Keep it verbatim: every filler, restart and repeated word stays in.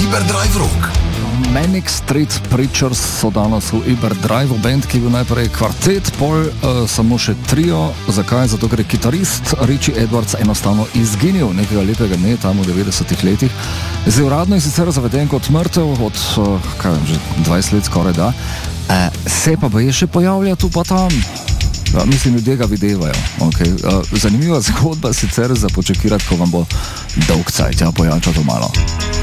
Hyperdrive Rock. Manic Street Preachers so danes v Hyperdrive, band, ki je bil najprej kvartet, pol uh, samo še trio. Zakaj? Zato, ker je kitarist Richie Edwards enostavno izginil nekega lepega dne tam v devetdesetih letih. Zdaj uradno je sicer zaveden kot mrtev od, uh, kaj vem, že dvajset let skoraj da, uh, se pa pa je še pojavlja tu pa tam. Ja, mislim, ljudje ga videvajo. Okay. Uh, zanimiva zgodba sicer za počekirati, ko vam bo dolg cajt, ja, pojača to malo.